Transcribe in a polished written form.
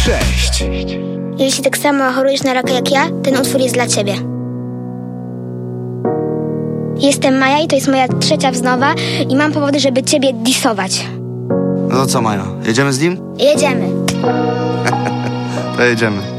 6. Jeśli tak samo chorujesz na raka jak ja, ten utwór jest dla ciebie. Jestem Maja i to jest moja 3. wznowa i mam powody, żeby ciebie disować. No to co, Maja, jedziemy z nim? Jedziemy. To jedziemy.